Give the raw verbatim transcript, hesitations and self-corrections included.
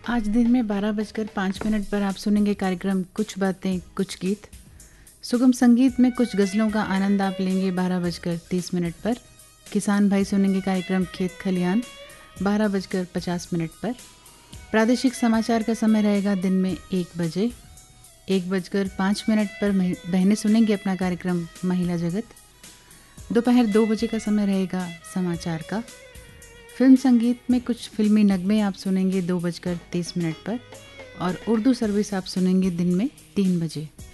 आज दिन में बारह बजकर पाँच मिनट पर आप सुनेंगे कार्यक्रम कुछ बातें कुछ गीत। सुगम संगीत में कुछ गज़लों का आनंद आप लेंगे बारह बजकर तीस मिनट पर। किसान भाई सुनेंगे कार्यक्रम खेत खलियान बारह बजकर पचास मिनट पर। प्रादेशिक समाचार का समय रहेगा दिन में एक बजे। एक बजकर पाँच मिनट पर बहनें सुनेंगी अपना कार्यक्रम महिला जगत। दोपहर दो बजे का समय रहेगा समाचार का। फिल्म संगीत में कुछ फिल्मी नगमे आप सुनेंगे दो बजकर तीस मिनट पर और उर्दू सर्विस आप सुनेंगे दिन में तीन बजे।